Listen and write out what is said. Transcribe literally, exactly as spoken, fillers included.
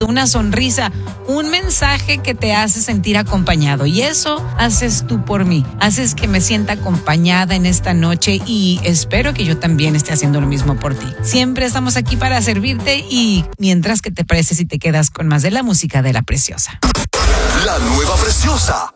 una sonrisa, un mensaje que te hace sentir acompañado. Y eso haces tú por mí. Haces que me sienta acompañada en esta noche y espero que yo también esté haciendo lo mismo por ti. Siempre estamos aquí para servirte y mientras, que te parece si te quedas con más de la música de La Preciosa. La Nueva Preciosa.